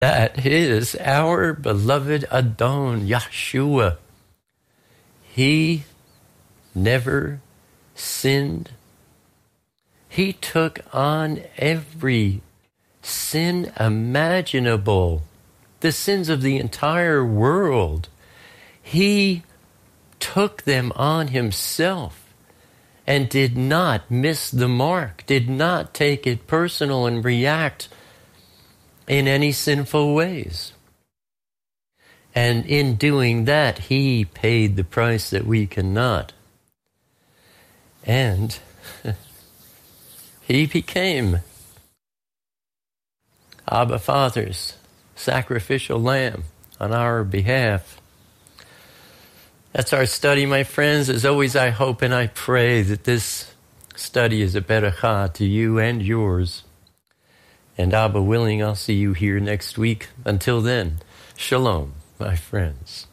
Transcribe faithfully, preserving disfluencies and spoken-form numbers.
That is our beloved Adon, Yeshua. He never sinned. He took on every sin imaginable, the sins of the entire world. He took them on himself and did not miss the mark, did not take it personal and react in any sinful ways. And in doing that, he paid the price that we cannot. And he became Abba Father's sacrificial lamb on our behalf. That's our study, my friends. As always, I hope and I pray that this study is a beracha to you and yours. And Abba willing, I'll see you here next week. Until then, shalom, my friends.